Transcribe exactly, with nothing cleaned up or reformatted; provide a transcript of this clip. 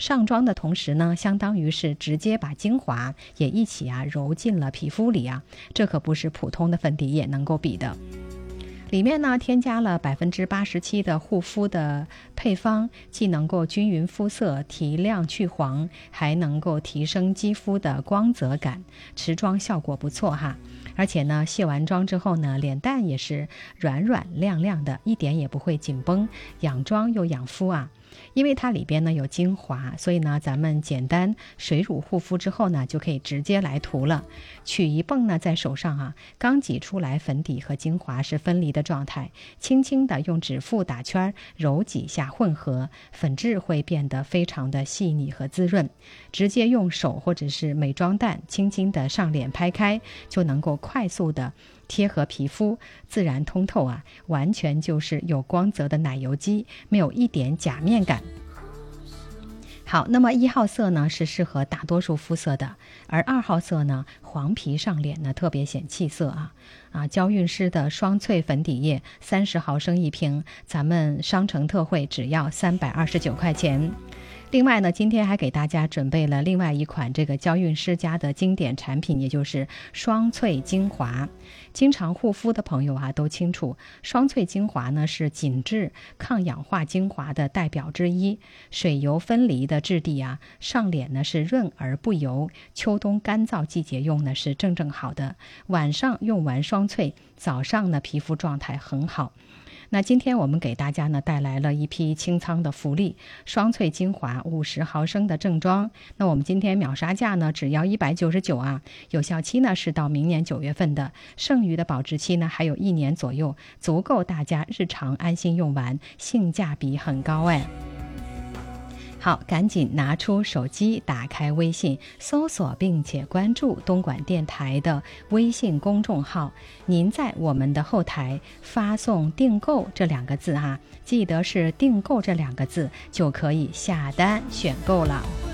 上妆的同时呢，相当于是直接把精华也一起啊揉进了皮肤里啊，这可不是普通的粉底液能够比的。里面呢添加了百分之八十七的护肤的配方，既能够均匀肤色、提亮去黄，还能够提升肌肤的光泽感，持妆效果不错哈。而且呢，卸完妆之后呢，脸蛋也是软软亮亮的，一点也不会紧绷，养妆又养肤啊。因为它里边呢有精华，所以呢咱们简单水乳护肤之后呢，就可以直接来涂了。取一泵呢在手上啊，刚挤出来粉底和精华是分离的状态，轻轻的用指腹打圈揉几下混合，粉质会变得非常的细腻和滋润。直接用手或者是美妆蛋轻轻的上脸拍开，就能够快速的贴合皮肤，自然通透啊，完全就是有光泽的奶油肌，没有一点假面感。好，那么一号色呢是适合大多数肤色的，而二号色呢，黄皮上脸呢特别显气色啊啊！娇韵诗的双萃粉底液三十毫升一瓶，咱们商城特惠只要三百二十九块钱。另外呢，今天还给大家准备了另外一款这个娇韵诗家的经典产品，也就是双萃精华。经常护肤的朋友啊都清楚，双萃精华呢是紧致抗氧化精华的代表之一，水油分离的质地啊，上脸呢是润而不油，秋冬干燥季节用呢是正正好的。晚上用完双萃，早上呢皮肤状态很好。那今天我们给大家呢带来了一批清仓的福利，双萃精华五十毫升的正装，那我们今天秒杀价呢只要一百九十九啊，有效期呢是到明年九月份的，剩余的保质期呢还有一年左右，足够大家日常安心用完，性价比很高哎。好，赶紧拿出手机，打开微信，搜索并且关注东莞电台的微信公众号。您在我们的后台发送订购这两个字哈，记得是订购这两个字就可以下单选购了。